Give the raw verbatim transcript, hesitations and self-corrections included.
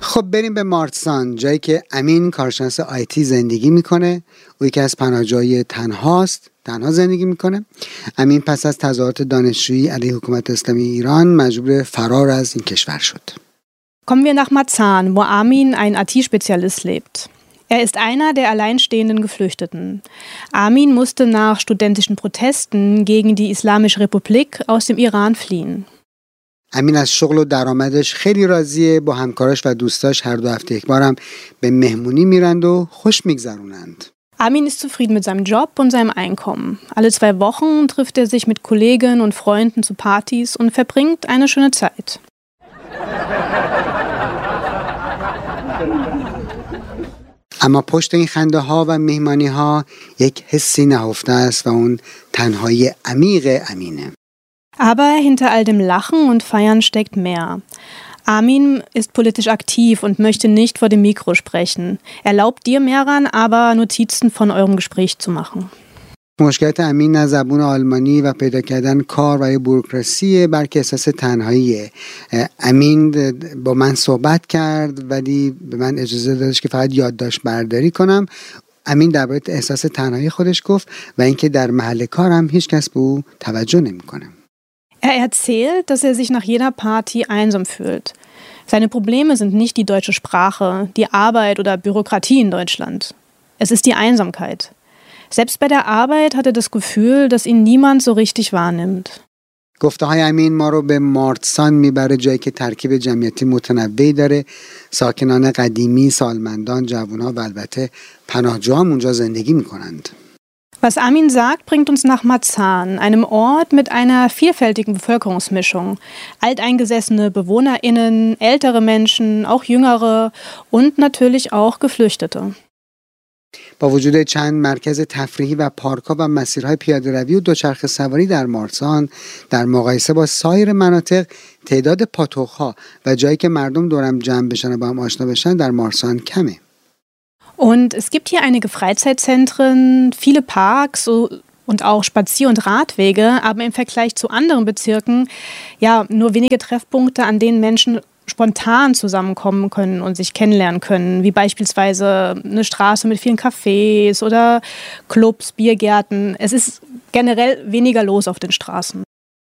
خب بریم به مارسان، جایی که امین کارشناس آیتی زندگی میکنه. او یکی از پناهجوهای تنهاست، تنها زندگی میکنه. امین پس از تظاهرات دانشجویی علیه حکومت اسلامی ایران مجبور فرار از این کشور شد. Kommen wir nach Marzahn, wo Armin, ein I T-Spezialist, lebt. Er ist einer der alleinstehenden Geflüchteten. Armin musste nach studentischen Protesten gegen die Islamische Republik aus dem Iran fliehen. امین از شغل و درآمدش خیلی راضیه. با همکاراش و دوستاش هر دو هفته یک بارم به مهمونی میرند و خوش میگذرونند. Armin ist zufrieden mit seinem Job und seinem Einkommen. Alle zwei Wochen trifft er sich mit Kolleginnen und Freunden zu Partys und verbringt eine schöne Zeit. اما پشت این خنده ها و مهمانی ها یک حسی نهفته است و اون تنهایی عمیق امینه. Aber hinter all dem Lachen und Feiern steckt mehr. Armin ist politisch aktiv und möchte nicht vor dem Mikro sprechen. Erlaubt dir, Mehran, aber Notizen von eurem Gespräch zu machen. مشکلات امین نه زبون آلمانی و پیدا کردن کار و بوروکراسیه، بلکه احساس تنهاییه. امین با من صحبت کرد ولی به من اجازه دادش که فقط یادداشت برداری کنم. امین درباره احساس تنهایی خودش گفت و اینکه در محل کارم هیچ کس به او توجه نمیکنه. Er erzählt, dass er sich nach jeder Party einsam fühlt. Seine Probleme sind nicht die deutsche Sprache, die Arbeit oder Bürokratie in Deutschland. Es ist die Einsamkeit. Selbst bei der Arbeit hat er das Gefühl, dass ihn niemand so richtig wahrnimmt. گفته های امین ما رو به مارسان میبره، جایی که ترکیب جمعیتی متنوعی داره. ساکنان قدیمی، سالمندان، جوان‌ها و البته پناهجوها اونجا زندگی میکنند. Was Armin sagt, bringt uns nach Marzahn, einem Ort mit einer vielfältigen Bevölkerungsmischung. Alteingesessene BewohnerInnen, ältere Menschen, auch jüngere und natürlich auch Geflüchtete. با وجود چند مرکز تفریحی و پارک‌ها و مسیرهای پیاده‌روی و دوچرخه سواری در مارسان، در مقایسه با سایر مناطق تعداد پاتوق‌ها و جایی که مردم دورم جمع بشن و با هم آشنا بشن در مارسان کمه. Und es gibt hier einige Freizeitzentren, viele Parks und auch Spazier- und Radwege, aber im Vergleich zu anderen Bezirken ja nur wenige Treffpunkte, an denen Menschen spontan zusammenkommen können und sich kennenlernen können, wie beispielsweise eine Straße mit vielen Cafés oder Clubs, Biergärten. Es ist generell weniger los auf den Straßen.